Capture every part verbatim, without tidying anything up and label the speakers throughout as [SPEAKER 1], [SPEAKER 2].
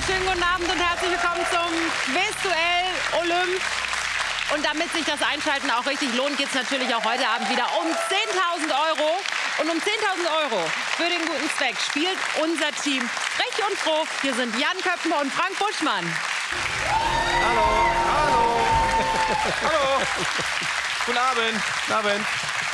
[SPEAKER 1] schönen guten Abend und herzlich willkommen zum Quizduell Olymp. Und damit sich das Einschalten auch richtig lohnt, geht es natürlich auch heute Abend wieder um zehntausend Euro. Und um zehntausend Euro für den guten Zweck spielt unser Team Frech und Froh. Hier sind Jan Köppen und Frank Buschmann.
[SPEAKER 2] Hallo, hallo, hallo. Guten Abend, guten Abend.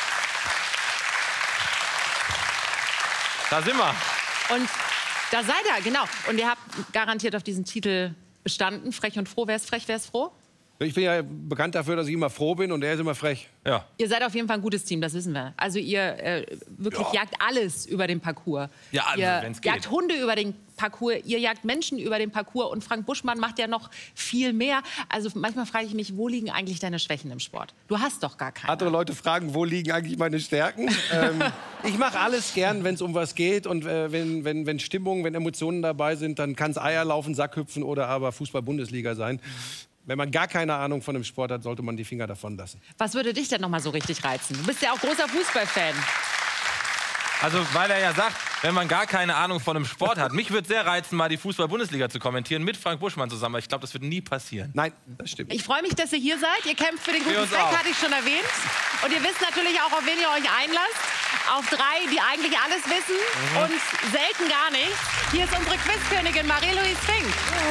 [SPEAKER 2] Da sind wir.
[SPEAKER 1] Und da seid ihr, genau. Und ihr habt garantiert auf diesen Titel bestanden. Frech und Froh. Wer ist frech, wer ist froh?
[SPEAKER 3] Ich bin ja bekannt dafür, dass ich immer froh bin und er ist immer frech.
[SPEAKER 2] Ja.
[SPEAKER 1] Ihr seid auf jeden Fall ein gutes Team, das wissen wir. Also ihr äh, wirklich ja. jagt alles über den Parcours.
[SPEAKER 2] Ja, also,
[SPEAKER 1] ihr
[SPEAKER 2] wenn's geht.
[SPEAKER 1] jagt Hunde über den Parcours, ihr jagt Menschen über den Parcours und Frank Buschmann macht ja noch viel mehr. Also manchmal frage ich mich, wo liegen eigentlich deine Schwächen im Sport? Du hast doch gar keine.
[SPEAKER 3] Andere Leute fragen, wo liegen eigentlich meine Stärken? ähm, ich mache alles gern, wenn es um was geht und äh, wenn, wenn, wenn Stimmung, wenn Emotionen dabei sind, dann kann es Eier laufen, Sackhüpfen oder aber Fußball-Bundesliga sein. Wenn man gar keine Ahnung von dem Sport hat, sollte man die Finger davon lassen.
[SPEAKER 1] Was würde dich denn noch mal so richtig reizen? Du bist ja auch großer Fußballfan.
[SPEAKER 2] Also, weil er ja sagt, wenn man gar keine Ahnung von einem Sport hat. Mich würde sehr reizen, mal die Fußball-Bundesliga zu kommentieren mit Frank Buschmann zusammen. Aber ich glaube, das wird nie passieren.
[SPEAKER 3] Nein, das stimmt.
[SPEAKER 1] Ich freue mich, dass ihr hier seid. Ihr kämpft für den guten Zweck,
[SPEAKER 2] auch.
[SPEAKER 1] hatte ich schon erwähnt. Und ihr wisst natürlich auch, auf wen ihr euch einlasst. Auf drei, die eigentlich alles wissen mhm. und selten gar nichts. Hier ist unsere Quizkönigin Marie-Louise Fink.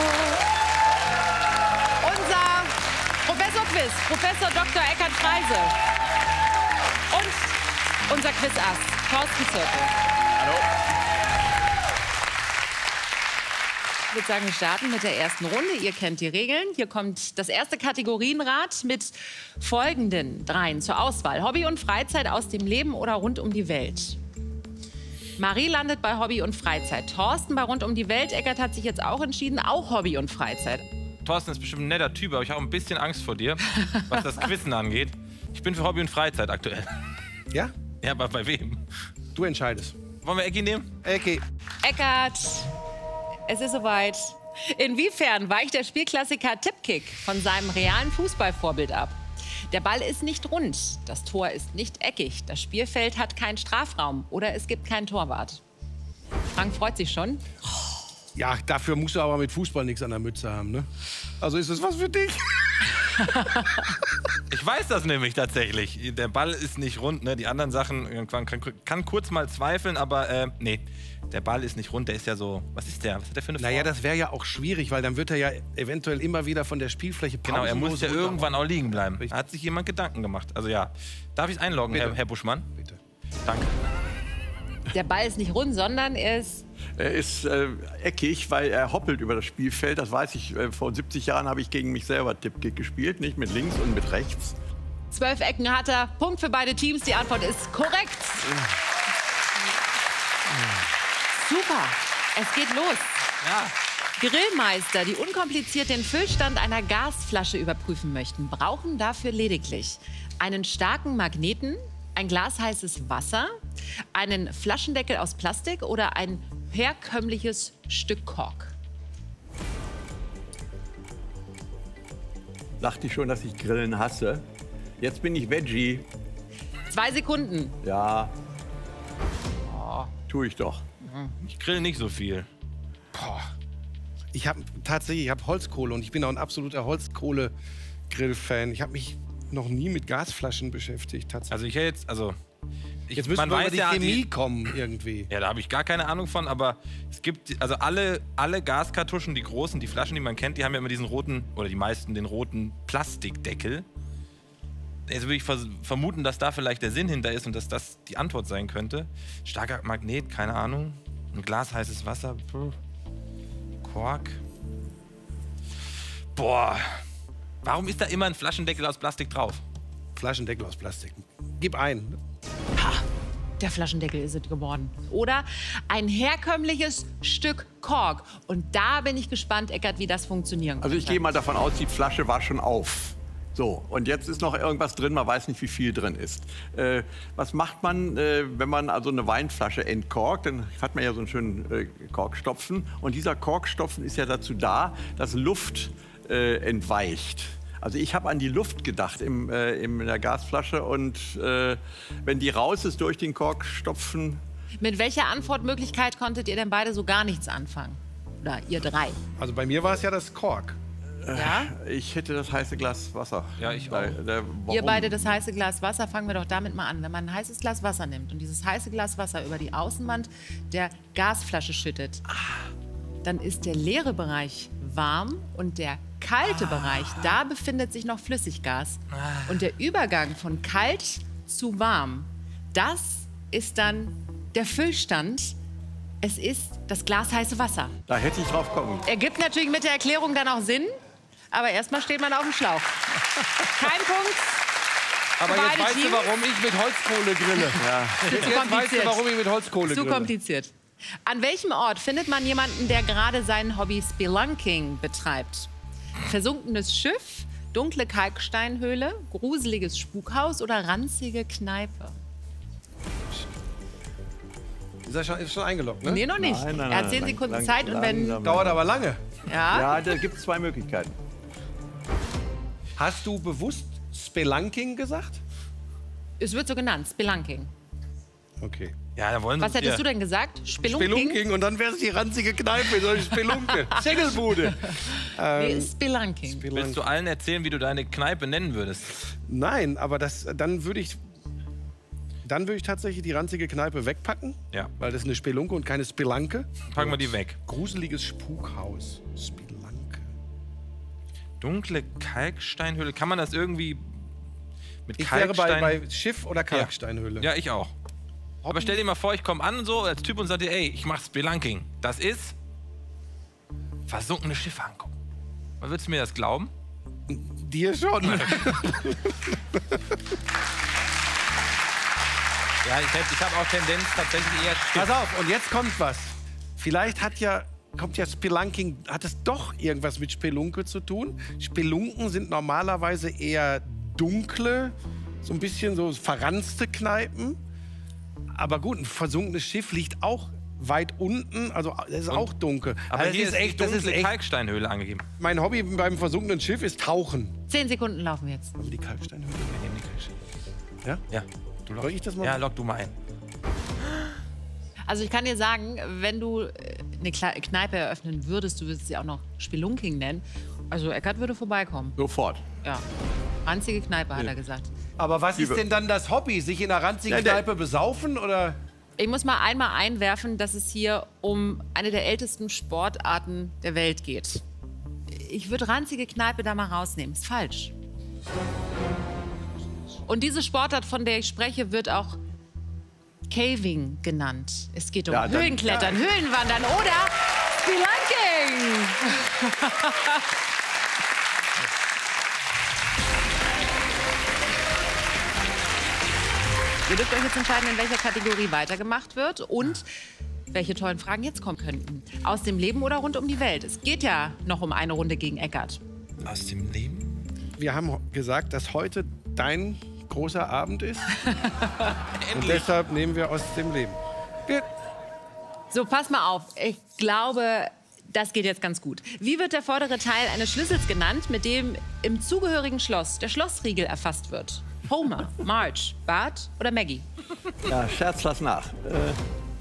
[SPEAKER 1] Unser Professor Quiz, Professor Doktor Eckhard Freise. Und unser Quizass, Thorsten Zirkel.
[SPEAKER 2] Hallo.
[SPEAKER 1] Ich würde sagen, wir starten mit der ersten Runde. Ihr kennt die Regeln. Hier kommt das erste Kategorienrad mit folgenden dreien zur Auswahl. Hobby und Freizeit aus dem Leben oder rund um die Welt. Marie landet bei Hobby und Freizeit. Thorsten bei rund um die Welt. Eckert hat sich jetzt auch entschieden, auch Hobby und Freizeit.
[SPEAKER 2] Thorsten ist bestimmt ein netter Typ, aber ich habe ein bisschen Angst vor dir, was das Quizzen angeht. Ich bin für Hobby und Freizeit aktuell.
[SPEAKER 3] Ja?
[SPEAKER 2] Ja, aber bei wem?
[SPEAKER 3] Du entscheidest.
[SPEAKER 2] Wollen wir Ecki nehmen?
[SPEAKER 3] Ecki.
[SPEAKER 1] Eckart, es ist soweit. Inwiefern weicht der Spielklassiker Tippkick von seinem realen Fußballvorbild ab? Der Ball ist nicht rund, das Tor ist nicht eckig, das Spielfeld hat keinen Strafraum oder es gibt keinen Torwart. Frank freut sich schon.
[SPEAKER 3] Ja, dafür musst du aber mit Fußball nichts an der Mütze haben, ne? Also ist das was für dich?
[SPEAKER 2] Ich weiß das nämlich tatsächlich. Der Ball ist nicht rund, ne? Die anderen Sachen, man kann, kann kurz mal zweifeln, aber äh, nee. Der Ball ist nicht rund, der ist ja so, was ist der? Was hat der für eine Form?
[SPEAKER 3] Naja, das wäre ja auch schwierig, weil dann wird er ja eventuell immer wieder von der Spielfläche
[SPEAKER 2] Genau, er muss ja irgendwann auch liegen bleiben.
[SPEAKER 3] Richtig.
[SPEAKER 2] Da hat sich jemand Gedanken gemacht. Also ja, darf ich es einloggen, Herr, Herr Buschmann?
[SPEAKER 3] Bitte.
[SPEAKER 2] Danke.
[SPEAKER 1] Der Ball ist nicht rund, sondern er ist...
[SPEAKER 4] Er ist äh, eckig, weil er hoppelt über das Spielfeld. Das weiß ich. Äh, vor siebzig Jahren habe ich gegen mich selber Tippkick gespielt, nicht mit links und mit rechts.
[SPEAKER 1] Zwölf Ecken hat er. Punkt für beide Teams. Die Antwort ist korrekt. Super. Es geht los.
[SPEAKER 2] Ja.
[SPEAKER 1] Grillmeister, die unkompliziert den Füllstand einer Gasflasche überprüfen möchten, brauchen dafür lediglich einen starken Magneten, ein Glas heißes Wasser, einen Flaschendeckel aus Plastik oder ein herkömmliches Stück Kork.
[SPEAKER 4] Sagte ich schon, dass ich Grillen hasse. Jetzt bin ich Veggie.
[SPEAKER 1] Zwei Sekunden.
[SPEAKER 4] Ja. Oh, tue ich doch.
[SPEAKER 2] Ich grill nicht so viel.
[SPEAKER 3] Boah. Ich habe tatsächlich, ich habe Holzkohle und ich bin auch ein absoluter Holzkohle-Grill-Fan. Ich habe mich noch nie mit Gasflaschen beschäftigt, tatsächlich.
[SPEAKER 2] Also ich hätte jetzt, also ich,
[SPEAKER 3] Jetzt müssen
[SPEAKER 2] man
[SPEAKER 3] wir
[SPEAKER 2] weiß
[SPEAKER 3] über die
[SPEAKER 2] ja,
[SPEAKER 3] Chemie
[SPEAKER 2] die,
[SPEAKER 3] kommen irgendwie.
[SPEAKER 2] Ja, da habe ich gar keine Ahnung von, aber es gibt, also alle, alle Gaskartuschen, die großen, die Flaschen, die man kennt, die haben ja immer diesen roten, oder die meisten den roten Plastikdeckel. Jetzt würde ich vers vermuten, dass da vielleicht der Sinn hinter ist und dass das die Antwort sein könnte. Starker Magnet, keine Ahnung. Ein Glas heißes Wasser. Kork. Boah. Warum ist da immer ein Flaschendeckel aus Plastik drauf?
[SPEAKER 3] Flaschendeckel aus Plastik. Gib ein.
[SPEAKER 1] Ha, der Flaschendeckel ist es geworden. Oder ein herkömmliches Stück Kork. Und da bin ich gespannt, Eckart, wie das funktionieren kann.
[SPEAKER 4] Also ich gehe mal davon aus, die Flasche war schon auf. So, und jetzt ist noch irgendwas drin, man weiß nicht, wie viel drin ist. Äh, was macht man, äh, wenn man also eine Weinflasche entkorkt? Dann hat man ja so einen schönen äh, Korkstopfen. Und dieser Korkstopfen ist ja dazu da, dass Luft äh, entweicht. Also ich habe an die Luft gedacht im, äh, in der Gasflasche. Und äh, wenn die raus ist durch den Korkstopfen...
[SPEAKER 1] Mit welcher Antwortmöglichkeit konntet ihr denn beide so gar nichts anfangen? Oder ihr drei.
[SPEAKER 3] Also bei mir war es ja das Kork.
[SPEAKER 1] Ja?
[SPEAKER 4] Ich hätte das heiße Glas Wasser.
[SPEAKER 2] Ja, ich
[SPEAKER 4] Da-
[SPEAKER 2] auch.
[SPEAKER 4] da-
[SPEAKER 1] Ihr
[SPEAKER 4] warum?
[SPEAKER 1] beide das heiße Glas Wasser, fangen wir doch damit mal an. Wenn man ein heißes Glas Wasser nimmt und dieses heiße Glas Wasser über die Außenwand der Gasflasche schüttet, dann ist der leere Bereich warm und der kalte Bereich, da befindet sich noch Flüssiggas. Und der Übergang von kalt zu warm, das ist dann der Füllstand. Es ist das Glas heiße Wasser.
[SPEAKER 4] Da hätte ich drauf kommen.
[SPEAKER 1] Ergibt natürlich mit der Erklärung dann auch Sinn, aber erstmal steht man auf dem Schlauch. Kein Punkt.
[SPEAKER 3] Aber
[SPEAKER 1] Beide
[SPEAKER 3] jetzt weißt
[SPEAKER 1] Teams.
[SPEAKER 3] du, warum ich mit Holzkohle grille. Ja. Jetzt, jetzt weißt du,
[SPEAKER 1] kompliziert.
[SPEAKER 3] warum ich mit Holzkohle
[SPEAKER 1] Zu
[SPEAKER 3] grille.
[SPEAKER 1] kompliziert. An welchem Ort findet man jemanden, der gerade sein Hobby Spelunking betreibt? Versunkenes Schiff, dunkle Kalksteinhöhle, gruseliges Spukhaus oder ranzige Kneipe?
[SPEAKER 3] Ist er schon, ist schon eingeloggt, ne?
[SPEAKER 1] Nee, noch nicht.
[SPEAKER 4] Nein, nein,
[SPEAKER 1] er hat
[SPEAKER 4] nein,
[SPEAKER 1] zehn
[SPEAKER 4] lang-
[SPEAKER 1] Sekunden
[SPEAKER 4] lang-
[SPEAKER 1] Zeit und wenn...
[SPEAKER 4] langsam.
[SPEAKER 3] Dauert aber lange.
[SPEAKER 1] Ja,
[SPEAKER 4] Ja, da gibt es zwei Möglichkeiten.
[SPEAKER 3] Hast du bewusst Spelunking gesagt?
[SPEAKER 1] es wird so genannt, Spelunking.
[SPEAKER 3] Okay.
[SPEAKER 2] Ja, da wollen sie
[SPEAKER 1] Was hättest
[SPEAKER 2] ja.
[SPEAKER 1] du denn gesagt? Spelunking?
[SPEAKER 3] Spelunking und dann wäre es die ranzige Kneipe, solche Spelunke. Segelbude.
[SPEAKER 1] Nee, Spelunking.
[SPEAKER 2] Willst du allen erzählen, wie du deine Kneipe nennen würdest?
[SPEAKER 3] Nein, aber das, dann würde ich, dann würde ich tatsächlich die ranzige Kneipe wegpacken,
[SPEAKER 2] Ja.
[SPEAKER 3] weil das ist eine Spelunke und keine Spelanke.
[SPEAKER 2] Packen wir die weg.
[SPEAKER 3] Gruseliges Spukhaus. Spelanke.
[SPEAKER 2] Dunkle Kalksteinhöhle. Kann man das irgendwie mit
[SPEAKER 3] Ich wäre
[SPEAKER 2] Kalkstein...
[SPEAKER 3] bei, bei Schiff oder Kalksteinhöhle.
[SPEAKER 2] Ja, ich auch. Aber stell dir mal vor, ich komme an so als Typ und sag dir, ey, ich mach Spelunking. Das ist versunkene Schiffe angucken. Würdest du mir das glauben?
[SPEAKER 3] Dir schon.
[SPEAKER 2] Ja, ich, hätt- ich habe auch Tendenz tatsächlich eher Schiff.
[SPEAKER 3] Pass auf, und jetzt kommt was. Vielleicht hat ja, kommt ja Spelunking, hat es doch irgendwas mit Spelunke zu tun. Spelunken sind normalerweise eher dunkle, so ein bisschen so verranzte Kneipen. Aber gut, ein versunkenes Schiff liegt auch weit unten, also das ist auch dunkel.
[SPEAKER 2] Aber
[SPEAKER 3] Also
[SPEAKER 2] hier
[SPEAKER 3] das
[SPEAKER 2] ist,
[SPEAKER 3] ist
[SPEAKER 2] die
[SPEAKER 3] echt, das
[SPEAKER 2] dunkle
[SPEAKER 3] ist echt.
[SPEAKER 2] Kalksteinhöhle angegeben.
[SPEAKER 3] Mein Hobby beim versunkenen Schiff ist Tauchen.
[SPEAKER 1] Zehn Sekunden laufen jetzt.
[SPEAKER 3] Also die Kalksteinhöhle.
[SPEAKER 2] Wir nehmen die Kalksteinhöhle.
[SPEAKER 3] Ja?
[SPEAKER 2] Ja, du
[SPEAKER 3] Soll ich das mal?
[SPEAKER 2] Ja, log du mal ein.
[SPEAKER 1] Also ich kann dir sagen, wenn du äh, eine Kle- Kneipe eröffnen würdest, du würdest sie auch noch Spelunking nennen. Also Eckart würde vorbeikommen.
[SPEAKER 4] Sofort.
[SPEAKER 1] Ja. Ranzige Kneipe, hat er gesagt.
[SPEAKER 3] Aber was ist
[SPEAKER 4] Liebe-
[SPEAKER 3] denn dann das Hobby? Sich in einer ranzigen
[SPEAKER 4] Ja, der-
[SPEAKER 3] Kneipe besaufen oder?
[SPEAKER 1] Ich muss mal einmal einwerfen, dass es hier um eine der ältesten Sportarten der Welt geht. Ich würde ranzige Kneipe da mal rausnehmen. Ist falsch. Und diese Sportart, von der ich spreche, wird auch Caving genannt. Es geht um
[SPEAKER 4] Ja, dann-
[SPEAKER 1] Höhlenklettern, Höhlenwandern oder Spelunking. Ihr dürft euch jetzt entscheiden, in welcher Kategorie weitergemacht wird und welche tollen Fragen jetzt kommen könnten. Aus dem Leben oder rund um die Welt. Es geht ja noch um eine Runde gegen Eckart.
[SPEAKER 2] Aus dem Leben?
[SPEAKER 3] Wir haben gesagt, dass heute dein großer Abend ist. Und deshalb nehmen wir aus dem Leben. Wir,
[SPEAKER 1] So, pass mal auf. Ich glaube, das geht jetzt ganz gut. Wie wird der vordere Teil eines Schlüssels genannt, mit dem im zugehörigen Schloss der Schlossriegel erfasst wird? Homer, Marge, Bart oder Maggie?
[SPEAKER 4] Ja, Scherz, lass nach. Äh,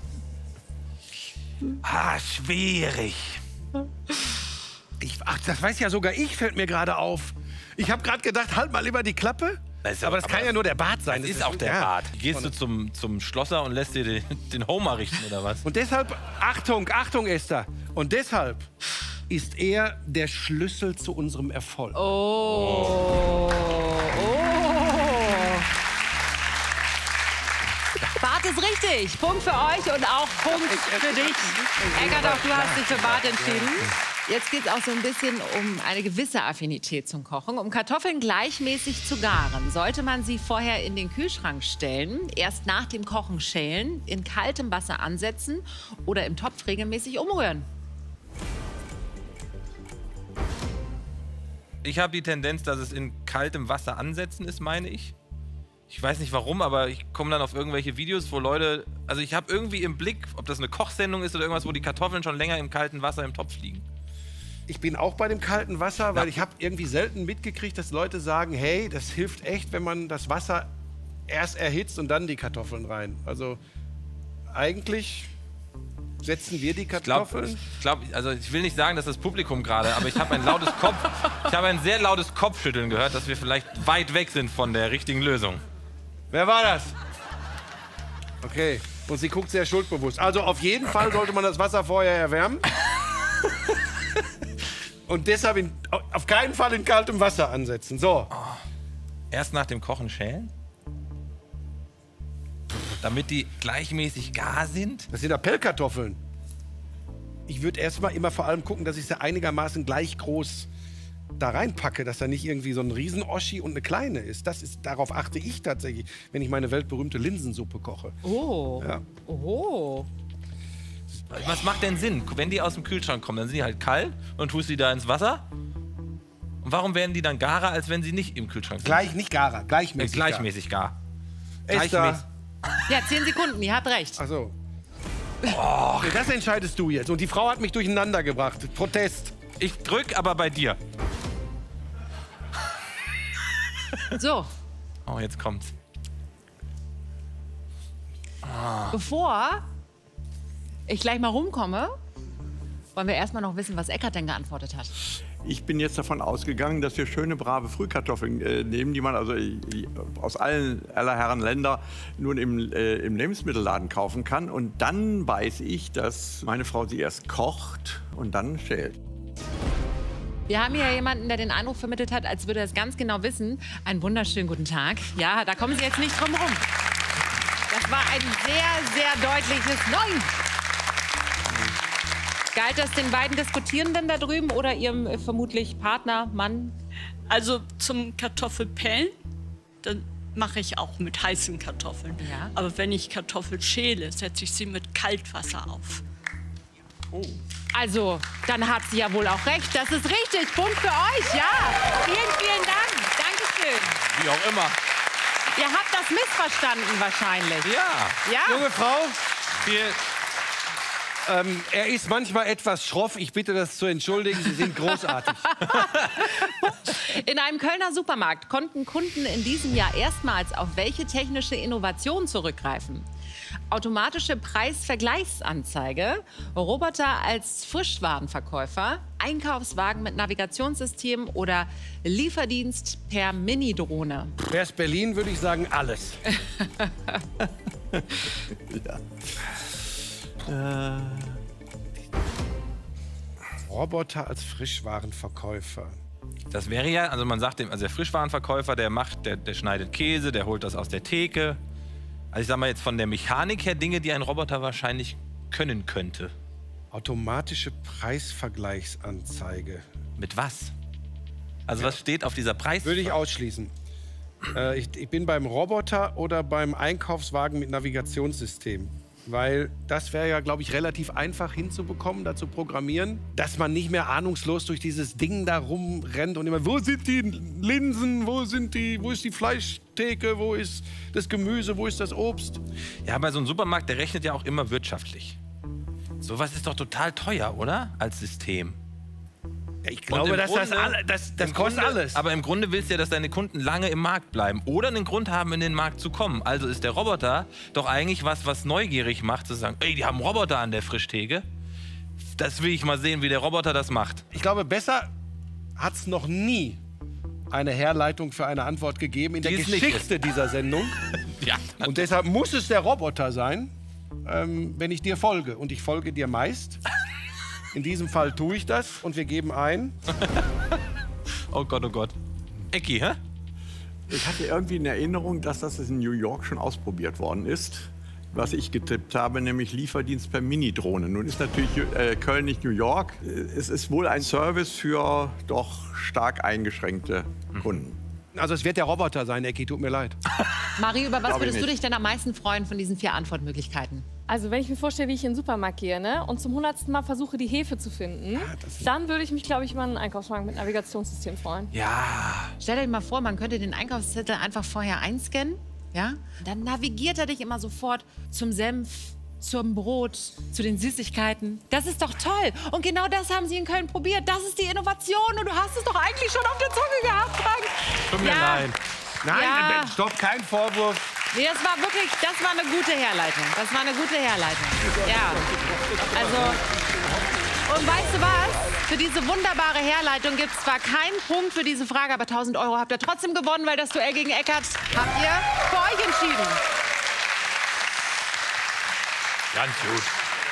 [SPEAKER 2] Ah, schwierig.
[SPEAKER 3] ich, ach, das weiß ja sogar ich, fällt mir gerade auf. Ich habe gerade gedacht, halt mal lieber die Klappe.
[SPEAKER 2] Das ist
[SPEAKER 3] aber
[SPEAKER 2] aber-
[SPEAKER 3] das kann
[SPEAKER 2] aber-
[SPEAKER 3] ja nur der Bart sein.
[SPEAKER 2] Das ist auch der
[SPEAKER 3] ja.
[SPEAKER 2] Bart. Gehst du zum, zum Schlosser und lässt dir den, den Homer richten, oder was?
[SPEAKER 3] Und deshalb, Achtung, Achtung, Esther. Und deshalb ist er der Schlüssel zu unserem Erfolg.
[SPEAKER 1] Oh. Oh. Bart ist richtig. Punkt für euch und auch Punkt für dich. Eckart, auch du hast dich für Bart entschieden. Jetzt geht es auch so ein bisschen um eine gewisse Affinität zum Kochen. Um Kartoffeln gleichmäßig zu garen, sollte man sie vorher in den Kühlschrank stellen, erst nach dem Kochen schälen, in kaltem Wasser ansetzen oder im Topf regelmäßig umrühren.
[SPEAKER 2] Ich habe die Tendenz, dass es in kaltem Wasser ansetzen ist, meine ich. Ich weiß nicht warum, aber ich komme dann auf irgendwelche Videos, wo Leute... Also ich habe irgendwie im Blick, ob das eine Kochsendung ist oder irgendwas, wo die Kartoffeln schon länger im kalten Wasser im Topf liegen.
[SPEAKER 3] Ich bin auch bei dem kalten Wasser, weil ich habe irgendwie selten mitgekriegt, dass Leute sagen, hey, das hilft echt, wenn man das Wasser erst erhitzt und dann die Kartoffeln rein. Also eigentlich setzen wir die
[SPEAKER 2] Ich glaube,
[SPEAKER 3] Kartoffeln?
[SPEAKER 2] ich glaub, also ich will nicht sagen, dass das Publikum gerade, aber ich habe ein lautes Kopf, ich habe ein sehr lautes Kopfschütteln gehört, dass wir vielleicht weit weg sind von der richtigen Lösung.
[SPEAKER 3] Wer war das? Okay. Und sie guckt sehr schuldbewusst. Also auf jeden Fall sollte man das Wasser vorher erwärmen. Und deshalb in, auf keinen Fall in kaltem Wasser ansetzen. So.
[SPEAKER 2] Erst nach dem Kochen schälen? Damit die gleichmäßig gar sind?
[SPEAKER 3] Das sind Appellkartoffeln. Ich würde erstmal immer vor allem gucken, dass ich sie einigermaßen gleich groß da reinpacke, dass da nicht irgendwie so ein Riesen-Oschi und eine kleine ist. Das ist. Darauf achte ich tatsächlich, wenn ich meine weltberühmte Linsensuppe koche.
[SPEAKER 1] Oh.
[SPEAKER 3] Ja.
[SPEAKER 1] Oh.
[SPEAKER 2] Was macht denn Sinn? Wenn die aus dem Kühlschrank kommen, dann sind die halt kalt und tust die da ins Wasser. Und warum werden die dann garer, als wenn sie nicht im Kühlschrank sind?
[SPEAKER 3] Gleich, nicht garer,
[SPEAKER 2] Äh,
[SPEAKER 3] gleichmäßig.
[SPEAKER 2] gleichmäßig gar.
[SPEAKER 3] gar. Esther.
[SPEAKER 1] Ja, zehn Sekunden, ihr habt recht.
[SPEAKER 3] Ach so. Oh. Das entscheidest du jetzt. Und die Frau hat mich durcheinander gebracht. Protest.
[SPEAKER 2] Ich drück aber bei dir.
[SPEAKER 1] So,
[SPEAKER 2] Oh, jetzt kommt's.
[SPEAKER 1] bevor ich gleich mal rumkomme, wollen wir erstmal noch wissen, was Eckart denn geantwortet hat.
[SPEAKER 4] Ich bin jetzt davon ausgegangen, dass wir schöne, brave Frühkartoffeln äh, nehmen, die man also äh, aus allen aller Herren Länder nun im, äh, im Lebensmittelladen kaufen kann. Und dann weiß ich, dass meine Frau sie erst kocht und dann schält.
[SPEAKER 1] Wir haben hier jemanden, der den Eindruck vermittelt hat, als würde er es ganz genau wissen. Einen wunderschönen guten Tag. Ja, da kommen Sie jetzt nicht drum rum. Das war ein sehr, sehr deutliches Nein. Galt das den beiden Diskutierenden da drüben oder Ihrem äh, vermutlich Partner, Mann?
[SPEAKER 5] Also zum Kartoffelpellen, dann mache ich auch mit heißen Kartoffeln.
[SPEAKER 1] Ja.
[SPEAKER 5] Aber wenn ich Kartoffeln schäle, setze ich sie mit Kaltwasser auf.
[SPEAKER 1] Also, dann hat sie ja wohl auch recht. Das ist richtig. Punkt für euch, ja. Vielen, vielen Dank. Dankeschön.
[SPEAKER 2] Wie auch immer.
[SPEAKER 1] Ihr habt das missverstanden wahrscheinlich.
[SPEAKER 2] Ja.
[SPEAKER 1] Ja?
[SPEAKER 3] Junge Frau,
[SPEAKER 2] Viel.
[SPEAKER 3] ähm, er ist manchmal etwas schroff. Ich bitte das zu entschuldigen. Sie sind großartig.
[SPEAKER 1] In einem Kölner Supermarkt konnten Kunden in diesem Jahr erstmals auf welche technische Innovation zurückgreifen? Automatische Preisvergleichsanzeige, Roboter als Frischwarenverkäufer, Einkaufswagen mit Navigationssystem oder Lieferdienst per Minidrohne.
[SPEAKER 3] Wäre es Berlin, würde ich sagen, alles.
[SPEAKER 4] Ja. Äh,
[SPEAKER 3] Roboter als Frischwarenverkäufer.
[SPEAKER 2] Das wäre ja, also man sagt dem, also der Frischwarenverkäufer, der macht, der, der schneidet Käse, der holt das aus der Theke. Also ich sag mal jetzt von der Mechanik her Dinge, die ein Roboter wahrscheinlich können könnte.
[SPEAKER 3] Automatische Preisvergleichsanzeige.
[SPEAKER 2] Mit was? Also was steht auf dieser Preis?
[SPEAKER 3] Würde ich ausschließen. Äh, ich, ich bin beim Roboter oder beim Einkaufswagen mit Navigationssystem. Weil das wäre ja, glaube ich, relativ einfach hinzubekommen, da zu programmieren, dass man nicht mehr ahnungslos durch dieses Ding da rumrennt und immer, wo sind die Linsen, wo sind die, wo ist die Fleischtheke, wo ist das Gemüse, wo ist das Obst?
[SPEAKER 2] Ja, aber so ein Supermarkt, der rechnet ja auch immer wirtschaftlich. Sowas ist doch total teuer, oder? Als System.
[SPEAKER 3] Ja, ich
[SPEAKER 2] Und
[SPEAKER 3] glaube,
[SPEAKER 2] im
[SPEAKER 3] dass das,
[SPEAKER 2] Grunde-
[SPEAKER 3] alle, das, das
[SPEAKER 2] Im
[SPEAKER 3] kostet
[SPEAKER 2] Grunde,
[SPEAKER 3] alles.
[SPEAKER 2] Aber im Grunde willst du ja, dass deine Kunden lange im Markt bleiben oder einen Grund haben, in den Markt zu kommen. Also ist der Roboter doch eigentlich was, was neugierig macht, zu sagen, ey, die haben einen Roboter an der Frischtheke. Das will ich mal sehen, wie der Roboter das macht.
[SPEAKER 3] Ich glaube, besser hat es noch nie eine Herleitung für eine Antwort gegeben in der
[SPEAKER 2] Die es nicht
[SPEAKER 3] Geschichte dieser Sendung.
[SPEAKER 2] Ja.
[SPEAKER 3] Und deshalb muss es der Roboter sein, ähm, wenn ich dir folge. Und ich folge dir meist. In diesem Fall tue ich das und wir geben ein.
[SPEAKER 2] Oh Gott, oh Gott. Ecki, hä?
[SPEAKER 4] Ich hatte irgendwie in Erinnerung, dass das in New York schon ausprobiert worden ist. Was ich getippt habe, nämlich Lieferdienst per Minidrohne. Nun ist natürlich äh, Köln nicht New York. Es ist wohl ein Service für doch stark eingeschränkte Kunden.
[SPEAKER 3] Also es wird der Roboter sein, Ecki, tut mir leid.
[SPEAKER 1] Marie, über was
[SPEAKER 4] Glaub ich
[SPEAKER 1] würdest du
[SPEAKER 4] nicht.
[SPEAKER 1] dich denn am meisten freuen von diesen vier Antwortmöglichkeiten?
[SPEAKER 6] Also wenn ich mir vorstelle, wie ich in den Supermarkt gehe, ne, und zum hundertsten Mal versuche, die Hefe zu finden, dann würde ich mich, glaube ich, über einen Einkaufswagen mit Navigationssystem freuen.
[SPEAKER 2] Ja.
[SPEAKER 1] Stell dir mal vor, man könnte den Einkaufszettel einfach vorher einscannen, ja? Dann navigiert er dich immer sofort zum Senf, zum Brot, zu den Süßigkeiten. Das ist doch toll. Und genau das haben sie in Köln probiert. Das ist die Innovation. Und du hast es doch eigentlich schon auf der Zunge gehabt, Frank.
[SPEAKER 2] Tut mir
[SPEAKER 1] Ja.
[SPEAKER 2] leid.
[SPEAKER 3] Nein,
[SPEAKER 1] Ja.
[SPEAKER 3] äh, stopp, kein Vorwurf.
[SPEAKER 1] Nee, das war wirklich, das war eine gute Herleitung. Das war eine gute Herleitung. Ja. Also, und weißt du was? Für diese wunderbare Herleitung gibt es zwar keinen Punkt für diese Frage, aber tausend Euro habt ihr trotzdem gewonnen, weil das Duell gegen Eckart habt ihr für euch entschieden.
[SPEAKER 2] Ganz gut.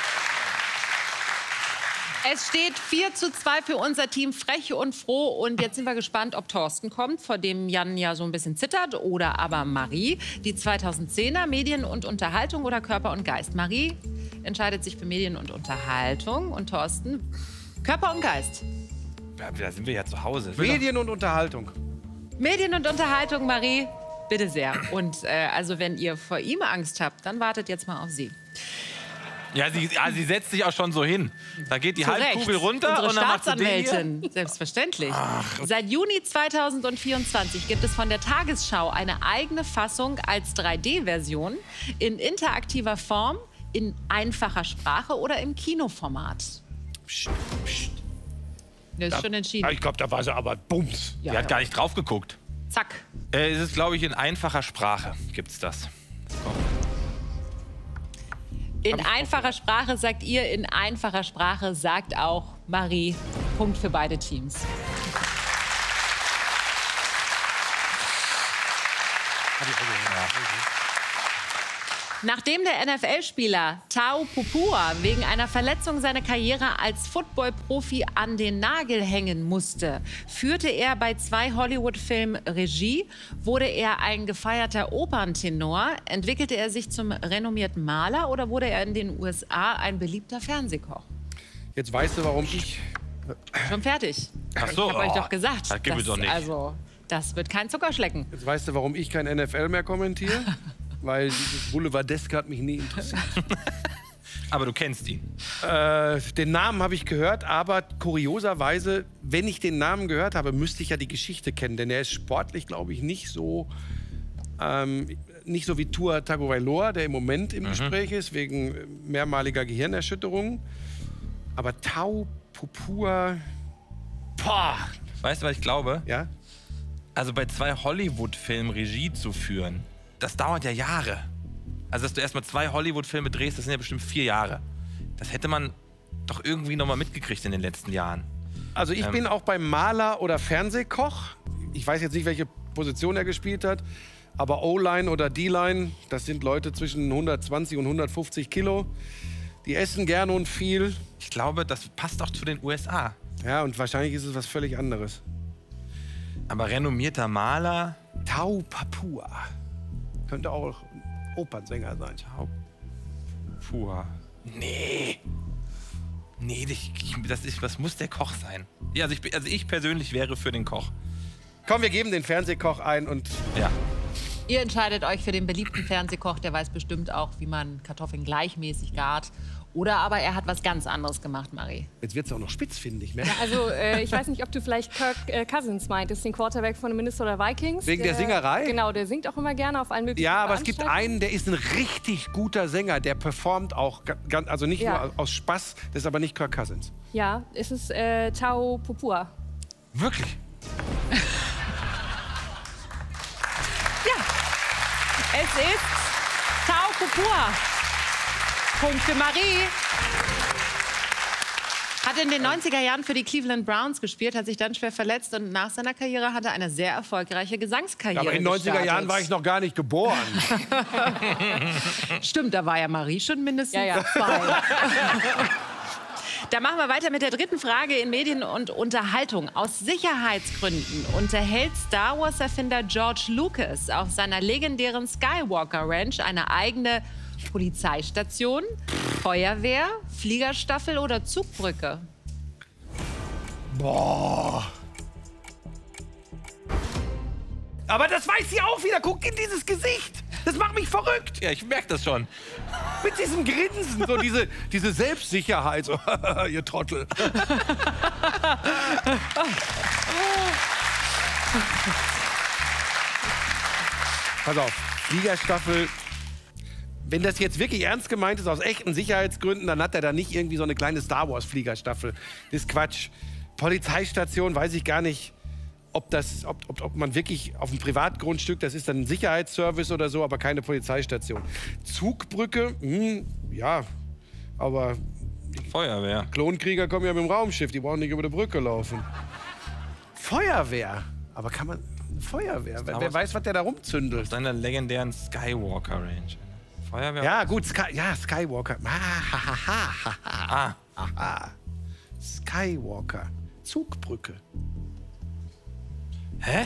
[SPEAKER 1] Es steht vier zu zwei für unser Team Frech und Froh. Und jetzt sind wir gespannt, ob Thorsten kommt, vor dem Jan ja so ein bisschen zittert. Oder aber Marie, die zweitausendzehner, Medien und Unterhaltung oder Körper und Geist. Marie entscheidet sich für Medien und Unterhaltung. Und Thorsten, Körper und Geist.
[SPEAKER 2] Ja, da sind wir ja zu Hause.
[SPEAKER 3] Medien und Unterhaltung.
[SPEAKER 1] Medien und Unterhaltung, Marie, bitte sehr. Und äh, also wenn ihr vor ihm Angst habt, dann wartet jetzt mal auf sie.
[SPEAKER 2] Ja, sie, ja, sie setzt sich auch schon so hin. Da geht die
[SPEAKER 1] Zu
[SPEAKER 2] Halbkugel
[SPEAKER 1] Recht.
[SPEAKER 2] runter
[SPEAKER 1] Unsere
[SPEAKER 2] und dann macht sie den hier.
[SPEAKER 1] Staatsanwältin, selbstverständlich. Seit Juni zweitausendvierundzwanzig gibt es von der Tagesschau eine eigene Fassung als drei D Version in interaktiver Form, in einfacher Sprache oder im Kinoformat.
[SPEAKER 3] Psst, psst.
[SPEAKER 1] Das ist schon entschieden.
[SPEAKER 3] Ich glaube, da war sie aber bums.
[SPEAKER 1] Ja,
[SPEAKER 2] Die hat
[SPEAKER 1] ja.
[SPEAKER 2] gar nicht drauf geguckt.
[SPEAKER 1] Zack.
[SPEAKER 2] Äh, es ist, glaube ich, in einfacher Sprache gibt's das.
[SPEAKER 1] In einfacher Sprache sagt ihr, in einfacher Sprache sagt auch Marie. Punkt für beide Teams. Nachdem der N F L-Spieler Tao Pupua wegen einer Verletzung seine Karriere als Football-Profi an den Nagel hängen musste, führte er bei zwei Hollywood-Filmen Regie, wurde er ein gefeierter Operntenor, entwickelte er sich zum renommierten Maler oder wurde er in den U S A ein beliebter Fernsehkoch?
[SPEAKER 3] Jetzt weißt du, warum ich...
[SPEAKER 1] Schon fertig.
[SPEAKER 2] Ach so,
[SPEAKER 1] Ich habe euch
[SPEAKER 2] oh,
[SPEAKER 1] doch gesagt.
[SPEAKER 2] das gibt es doch nicht.
[SPEAKER 1] Also, das wird kein Zuckerschlecken.
[SPEAKER 3] Jetzt weißt du, warum ich kein N F L mehr kommentiere? Weil dieses Boulevardeske hat mich nie interessiert.
[SPEAKER 2] Aber du kennst ihn.
[SPEAKER 3] Äh, den Namen habe ich gehört, aber kurioserweise, wenn ich den Namen gehört habe, müsste ich ja die Geschichte kennen. Denn er ist sportlich, glaube ich, nicht so, ähm, nicht so wie Tua Tagovailoa, der im Moment im mhm. Gespräch ist, wegen mehrmaliger Gehirnerschütterung. Aber Tao Pupua, boah.
[SPEAKER 2] Weißt du, was ich glaube?
[SPEAKER 3] Ja?
[SPEAKER 2] Also bei zwei Hollywood-Filmen Regie zu führen, das dauert ja Jahre. Also, dass du erstmal zwei Hollywood-Filme drehst, das sind ja bestimmt vier Jahre. Das hätte man doch irgendwie noch mal mitgekriegt in den letzten Jahren.
[SPEAKER 3] Also ich
[SPEAKER 2] Ähm.
[SPEAKER 3] bin auch beim Maler oder Fernsehkoch. Ich weiß jetzt nicht, welche Position er gespielt hat. Aber O-Line oder D-Line, das sind Leute zwischen hundertzwanzig und hundertfünfzig Kilo. Die essen gerne und viel.
[SPEAKER 2] Ich glaube, das passt auch zu den U S A.
[SPEAKER 3] Ja, und wahrscheinlich ist es was völlig anderes.
[SPEAKER 2] Aber renommierter Maler.
[SPEAKER 3] Tao Pupua. Könnte auch Opernsänger sein.
[SPEAKER 2] Puh. Nee. Nee, ich, ich, das, ist, das muss der Koch sein. Ja, also, ich, also ich persönlich wäre für den Koch.
[SPEAKER 3] Komm, wir geben den Fernsehkoch ein und...
[SPEAKER 2] Ja.
[SPEAKER 1] Ihr entscheidet euch für den beliebten Fernsehkoch, der weiß bestimmt auch, wie man Kartoffeln gleichmäßig gart. Oder aber er hat was ganz anderes gemacht, Marie.
[SPEAKER 3] Jetzt wird es auch noch spitz, finde ich. Ne?
[SPEAKER 6] Ja, also äh, ich weiß nicht, ob du vielleicht Kirk äh, Cousins meintest, den Quarterback von den Minnesota Vikings.
[SPEAKER 3] Wegen der Singerei?
[SPEAKER 6] Genau, der singt auch immer gerne auf allen möglichen
[SPEAKER 3] Ja, aber es gibt
[SPEAKER 6] Veranstaltungen.
[SPEAKER 3] einen, der ist ein richtig guter Sänger. Der performt auch, ganz, also nicht
[SPEAKER 6] Ja.
[SPEAKER 3] nur aus Spaß, das ist aber nicht Kirk Cousins.
[SPEAKER 6] Ja, es ist äh, Tao Pupua.
[SPEAKER 3] Wirklich?
[SPEAKER 1] Ja, es ist Tao Pupua. Punkt für Marie. Hat in den neunziger Jahren für die Cleveland Browns gespielt, hat sich dann schwer verletzt und nach seiner Karriere hat er eine sehr erfolgreiche Gesangskarriere
[SPEAKER 3] Aber in den neunziger Jahren war ich noch gar nicht geboren.
[SPEAKER 1] Stimmt, da war ja Marie schon mindestens
[SPEAKER 6] Ja, ja.
[SPEAKER 1] zwei. Da machen wir weiter mit der dritten Frage in Medien und Unterhaltung. Aus Sicherheitsgründen unterhält Star Wars-Erfinder George Lucas auf seiner legendären Skywalker Ranch eine eigene Polizeistation, Feuerwehr, Fliegerstaffel oder Zugbrücke?
[SPEAKER 3] Boah. Aber das weiß sie auch wieder. Guck in dieses Gesicht. Das macht mich verrückt.
[SPEAKER 2] Ja, ich merke das schon.
[SPEAKER 3] Mit diesem Grinsen, so diese, diese Selbstsicherheit. So, ihr Trottel. Pass auf, Fliegerstaffel. Wenn das jetzt wirklich ernst gemeint ist, aus echten Sicherheitsgründen, dann hat er da nicht irgendwie so eine kleine Star Wars Fliegerstaffel. Das ist Quatsch. Polizeistation, weiß ich gar nicht, ob, das, ob, ob, ob man wirklich auf dem Privatgrundstück, das ist dann ein Sicherheitsservice oder so, aber keine Polizeistation. Zugbrücke, hm, ja, aber
[SPEAKER 2] Feuerwehr.
[SPEAKER 3] Klonkrieger kommen ja mit dem Raumschiff, die brauchen nicht über die Brücke laufen. Feuerwehr, aber kann man... Feuerwehr, wer, wer weiß, was der da rumzündelt.
[SPEAKER 2] Auf seiner legendären Skywalker Range. Feuerwehr?
[SPEAKER 3] Ja, gut, Sky, ja, Skywalker. Ah, ha, ha, ha, ha, ha.
[SPEAKER 2] Ah.
[SPEAKER 3] Ah, Skywalker. Zugbrücke.
[SPEAKER 2] Hä?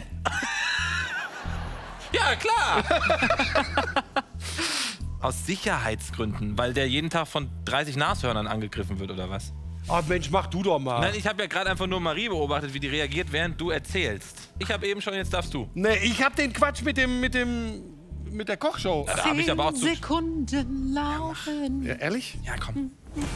[SPEAKER 2] Ja, klar! Aus Sicherheitsgründen, weil der jeden Tag von dreißig Nashörnern angegriffen wird, oder was?
[SPEAKER 3] Oh Mensch, mach du doch mal.
[SPEAKER 2] Nein, ich habe ja gerade einfach nur Marie beobachtet, wie die reagiert, während du erzählst. Ich habe eben schon, jetzt darfst du.
[SPEAKER 3] Nee, ich hab den Quatsch mit dem, mit dem, mit der Kochshow.
[SPEAKER 2] Da habe ich aber auch zu...
[SPEAKER 1] Sekunden laufen.
[SPEAKER 3] Ja, ehrlich?
[SPEAKER 2] Ja, komm.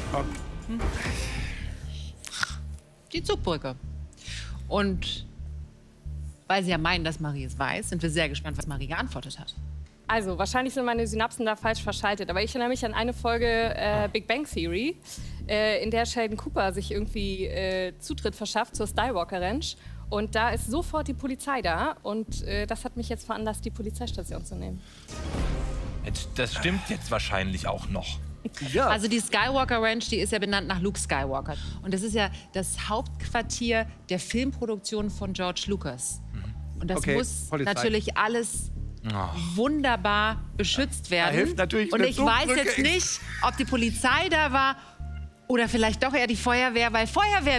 [SPEAKER 1] Die Zugbrücke. Und weil Sie ja meinen, dass Marie es weiß, sind wir sehr gespannt, was Marie geantwortet hat.
[SPEAKER 6] Also, wahrscheinlich sind meine Synapsen da falsch verschaltet, aber ich erinnere mich an eine Folge äh, Big Bang Theory, äh, in der Sheldon Cooper sich irgendwie äh, Zutritt verschafft zur Skywalker Ranch. Und da ist sofort die Polizei da und äh, das hat mich jetzt veranlasst, die Polizeistation zu nehmen.
[SPEAKER 2] Das stimmt jetzt wahrscheinlich auch noch.
[SPEAKER 3] Ja.
[SPEAKER 1] Also die Skywalker Ranch, die ist ja benannt nach Luke Skywalker. Und das ist ja das Hauptquartier der Filmproduktion von George Lucas. Und das
[SPEAKER 3] Okay,
[SPEAKER 1] muss
[SPEAKER 3] Polizei.
[SPEAKER 1] natürlich alles
[SPEAKER 2] Oh.
[SPEAKER 1] wunderbar beschützt werden.
[SPEAKER 3] hilft natürlich
[SPEAKER 1] Und
[SPEAKER 3] eine
[SPEAKER 1] ich weiß
[SPEAKER 3] Zugbrücke
[SPEAKER 1] jetzt nicht, ob die Polizei da war oder vielleicht doch eher die Feuerwehr, weil Feuerwehr